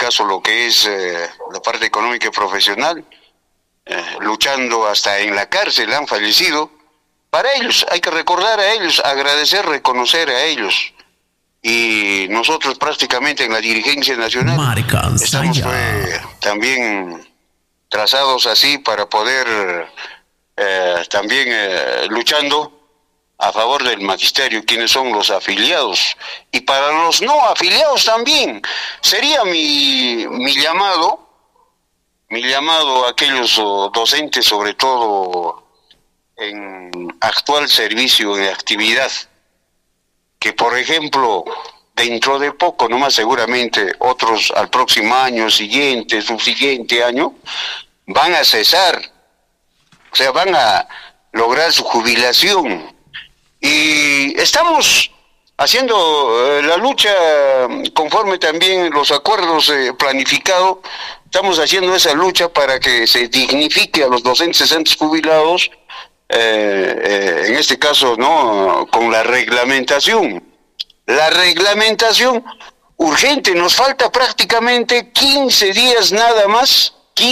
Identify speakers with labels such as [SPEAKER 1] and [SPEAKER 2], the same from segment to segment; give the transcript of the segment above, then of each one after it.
[SPEAKER 1] caso lo que es la parte económica y profesional, luchando hasta en la cárcel, han fallecido. Para ellos, hay que recordar a ellos, agradecer, reconocer a ellos. Y nosotros prácticamente en la dirigencia nacional estamos también trazados así para poder también luchando a favor del magisterio, quienes son los afiliados. Y para los no afiliados también, sería mi llamado a aquellos docentes, sobre todo en actual servicio, en actividad, que por ejemplo, dentro de poco, nomás seguramente otros al próximo año, siguiente, subsiguiente año, van a cesar, o sea, van a lograr su jubilación. Y estamos haciendo la lucha conforme también los acuerdos planificados, estamos haciendo esa lucha para que se dignifique a los docentes antes jubilados, en este caso, ¿no?, con la reglamentación. La reglamentación urgente, nos falta prácticamente 15 días nada más,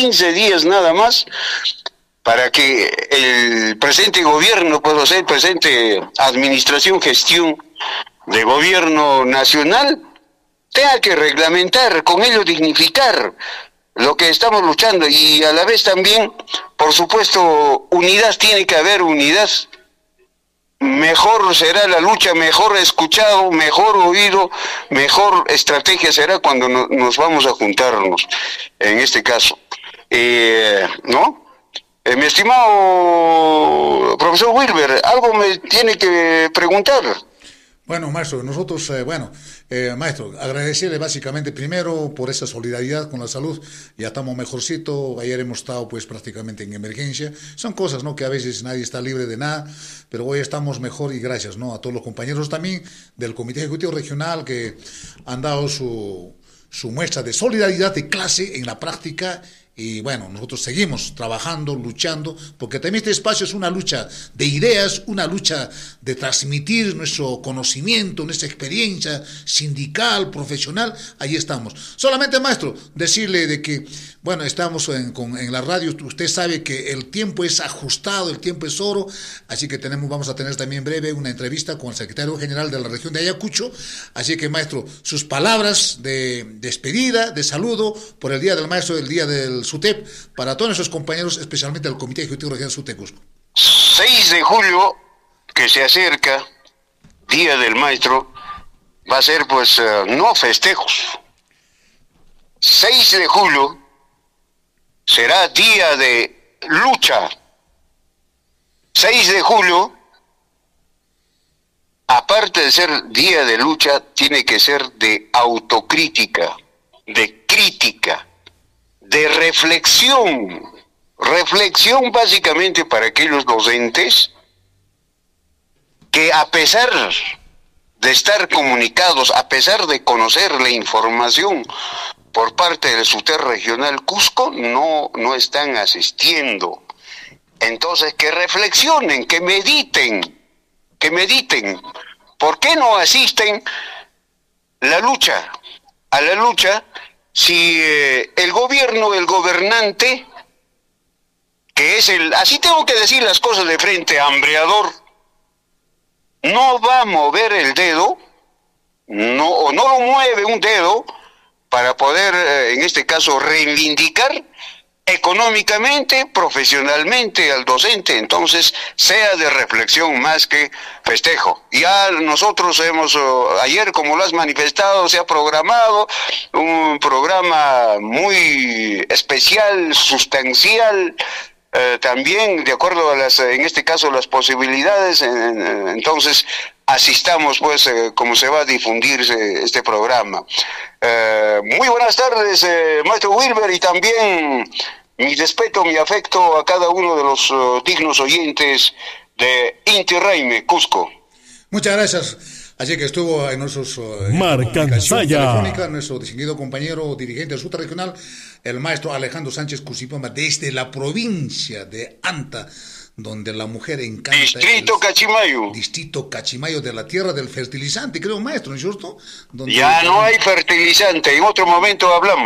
[SPEAKER 1] para que el presente gobierno, puedo ser presente administración, gestión de gobierno nacional, tenga que reglamentar, con ello dignificar lo que estamos luchando, y a la vez también, por supuesto, unidad, tiene que haber unidad. Mejor será la lucha, mejor escuchado, mejor oído, mejor estrategia será cuando nos vamos a juntarnos, en este caso. ¿No? Mi estimado profesor Wilber, algo me tiene que preguntar.
[SPEAKER 2] Bueno, maestro, nosotros, maestro, agradecerle básicamente primero por esa solidaridad con la salud. Ya estamos mejorcito, ayer hemos estado pues prácticamente en emergencia. Son cosas, ¿no?, que a veces nadie está libre de nada, pero hoy estamos mejor, y gracias, ¿no?, a todos los compañeros también del Comité Ejecutivo Regional que han dado su muestra de solidaridad de clase en la práctica. Y bueno, nosotros seguimos trabajando, luchando, porque también este espacio es una lucha de ideas, una lucha de transmitir nuestro conocimiento, nuestra experiencia sindical, profesional. Ahí estamos. Solamente, maestro, decirle de que, bueno, estamos en la radio. Usted sabe que el tiempo es ajustado, el tiempo es oro, así que vamos a tener también en breve una entrevista con el secretario general de la región de Ayacucho. Así que, maestro, sus palabras de despedida, de saludo por el Día del Maestro, el Día del SUTEP, para todos nuestros compañeros, especialmente al Comité Ejecutivo Regional SUTEP Cusco.
[SPEAKER 1] 6 de julio, que se acerca, Día del Maestro, va a ser pues no festejos. 6 de julio será día de lucha. 6 de julio, aparte de ser día de lucha, tiene que ser de autocrítica, de crítica, de reflexión básicamente para aquellos docentes que, a pesar de estar comunicados, a pesar de conocer la información por parte del SUTEP Regional Cusco, no están asistiendo. Entonces, que reflexionen, que mediten. ¿Por qué no asisten a la lucha? Si el gobierno, el gobernante, que es así tengo que decir las cosas de frente, hambreador, no va a mover el dedo, no lo mueve un dedo para poder, en este caso, reivindicar económicamente, profesionalmente al docente. Entonces, sea de reflexión más que festejo. Ya nosotros ayer, como lo has manifestado, se ha programado un programa muy especial, sustancial, también de acuerdo a en este caso, las posibilidades. Entonces, asistamos pues como se va a difundir este programa. Muy buenas tardes, maestro Wilber, y también mi respeto, mi afecto a cada uno de los dignos oyentes de Inti Raymi, Cusco.
[SPEAKER 2] Muchas gracias. Así que estuvo en nuestros telefónica nuestro distinguido compañero dirigente del SUTEP regional, el maestro Alejandro Sánchez Cusipama, desde la provincia de Anta, donde la mujer encanta.
[SPEAKER 1] Distrito Cachimayo.
[SPEAKER 2] Distrito Cachimayo, de la tierra del fertilizante, creo, maestro, ¿no es cierto? Donde
[SPEAKER 1] ya no hay fertilizante, en otro momento hablamos.